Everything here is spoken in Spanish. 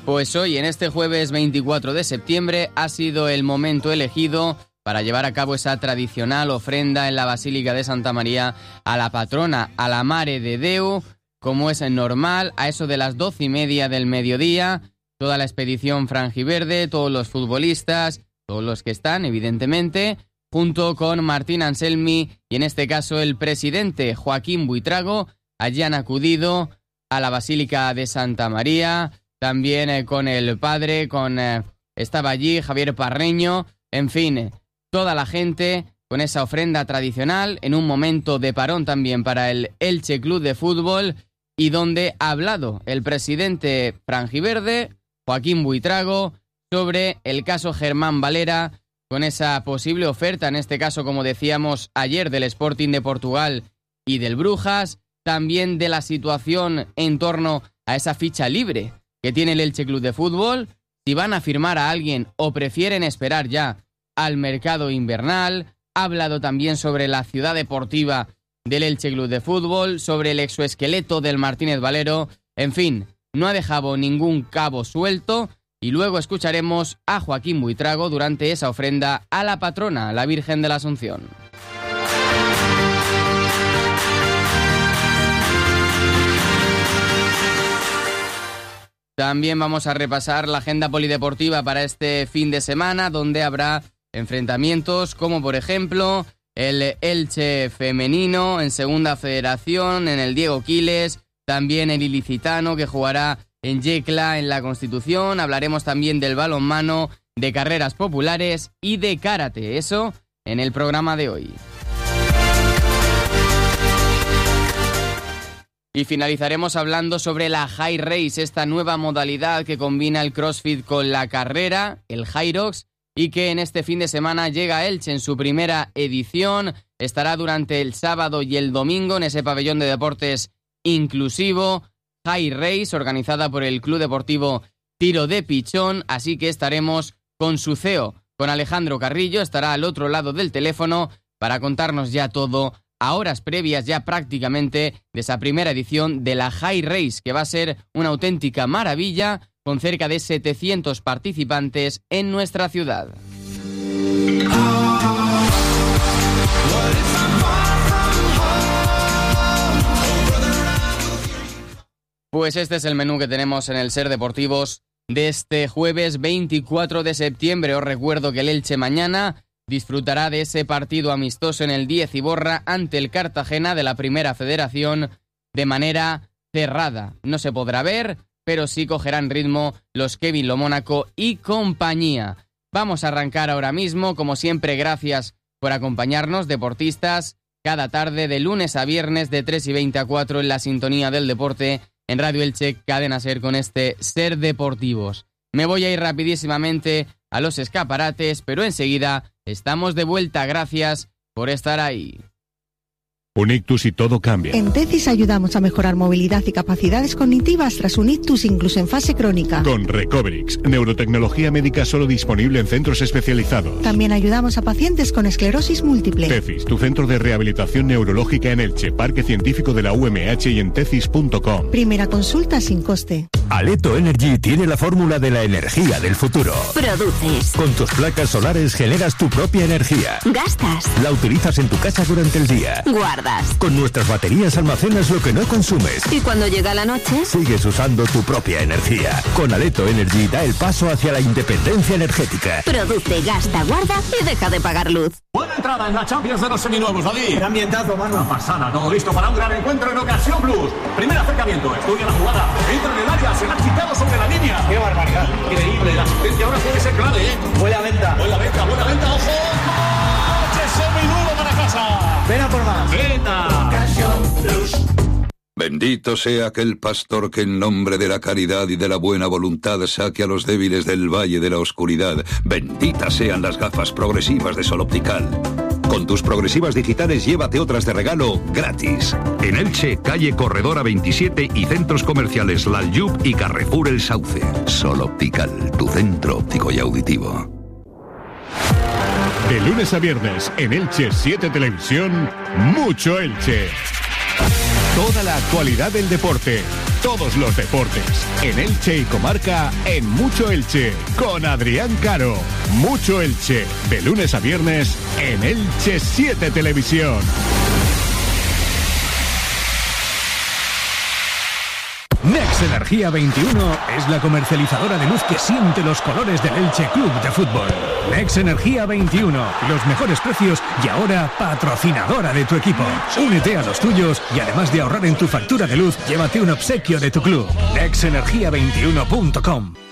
Pues hoy, en este jueves 24 de septiembre, ha sido el momento elegido para llevar a cabo esa tradicional ofrenda en la Basílica de Santa María a la patrona, a la Mare de Déu, como es normal, a eso de las 12:30 del mediodía. Toda la expedición franjiverde, todos los futbolistas, todos los que están, evidentemente, junto con Martín Anselmi y en este caso el presidente Joaquín Buitrago, allí han acudido a la Basílica de Santa María, también con el padre, estaba allí Javier Parreño, en fin, toda la gente con esa ofrenda tradicional en un momento de parón también para el Elche Club de Fútbol y donde ha hablado el presidente franjiverde, Joaquín Buitrago, sobre el caso Germán Valera, con esa posible oferta, en este caso, como decíamos ayer, del Sporting de Portugal y del Brujas, también de la situación en torno a esa ficha libre que tiene el Elche Club de Fútbol, si van a firmar a alguien o prefieren esperar ya al mercado invernal. Ha hablado también sobre la ciudad deportiva del Elche Club de Fútbol, sobre el exoesqueleto del Martínez Valero, en fin, no ha dejado ningún cabo suelto y luego escucharemos a Joaquín Buitrago durante esa ofrenda a la patrona, la Virgen de la Asunción. También vamos a repasar la agenda polideportiva para este fin de semana, donde habrá enfrentamientos como, por ejemplo, el Elche femenino en Segunda Federación, en el Diego Quiles, también el ilicitano que jugará en Yecla, en la Constitución. Hablaremos también del balonmano, de carreras populares y de karate, eso en el programa de hoy. Y finalizaremos hablando sobre la High Race, esta nueva modalidad que combina el CrossFit con la carrera, el Hyrox, y que en este fin de semana llega a Elche en su primera edición. Estará durante el sábado y el domingo en ese pabellón de deportes inclusivo, High Race, organizada por el Club Deportivo Tiro de Pichón, así que estaremos con su CEO, con Alejandro Carrillo, estará al otro lado del teléfono para contarnos ya todo a horas previas ya prácticamente de esa primera edición de la High Race, que va a ser una auténtica maravilla con cerca de 700 participantes en nuestra ciudad. Pues este es el menú que tenemos en el Ser Deportivos de este jueves 24 de septiembre. Os recuerdo que el Elche mañana disfrutará de ese partido amistoso en el 10 Iborra ante el Cartagena de la Primera Federación de manera cerrada. No se podrá ver, pero sí cogerán ritmo los Kevin Lo Mónaco y compañía. Vamos a arrancar ahora mismo, como siempre, gracias por acompañarnos, deportistas, cada tarde de lunes a viernes de 3:20 a 4 en la sintonía del deporte en Radio Elche, Cadena Ser, con este Ser Deportivos. Me voy a ir rapidísimamente a los escaparates, pero enseguida estamos de vuelta. Gracias por estar ahí. Un ictus y todo cambia. En TECIS ayudamos a mejorar movilidad y capacidades cognitivas tras un ictus incluso en fase crónica. Con Recoverix, neurotecnología médica solo disponible en centros especializados. También ayudamos a pacientes con esclerosis múltiple. TECIS, tu centro de rehabilitación neurológica en Elche, Parque Científico de la UMH y en tecis.com. Primera consulta sin coste. Aleto Energy tiene la fórmula de la energía del futuro. Produces. Con tus placas solares generas tu propia energía. Gastas. La utilizas en tu casa durante el día. Guardas. Con nuestras baterías almacenas lo que no consumes. Y cuando llega la noche, sigues usando tu propia energía. Con Aleto Energy da el paso hacia la independencia energética. Produce, gasta, guarda y deja de pagar luz. Buena entrada en la Champions de los seminuevos, David. Qué ambientazo, mano. Una pasada, todo listo para un gran encuentro en Ocasión Plus. Primer acercamiento, estudia la jugada, entra en el área, se la ha quitado sobre la línea. Qué barbaridad. Increíble, la asistencia ahora puede ser clave, ¿eh? Buena venta, buena venta, ojo. Semiduro para casa. Ven a por más. Venga. Bendito sea aquel pastor que en nombre de la caridad y de la buena voluntad saque a los débiles del valle de la oscuridad. Benditas sean las gafas progresivas de Sol Optical. Con tus progresivas digitales llévate otras de regalo gratis. En Elche, calle Corredora 27 y centros comerciales Lalyub y Carrefour El Sauce. Sol Optical, tu centro óptico y auditivo. De lunes a viernes en Elche 7 Televisión, Mucho Elche. Toda la actualidad del deporte, todos los deportes. En Elche y comarca, en Mucho Elche, con Adrián Caro. Mucho Elche, de lunes a viernes, en Elche 7 Televisión. Nex Energía 21 es la comercializadora de luz que siente los colores del Elche Club de Fútbol. Nex Energía 21, los mejores precios y ahora patrocinadora de tu equipo. Únete a los tuyos y además de ahorrar en tu factura de luz, llévate un obsequio de tu club. nexenergia21.com.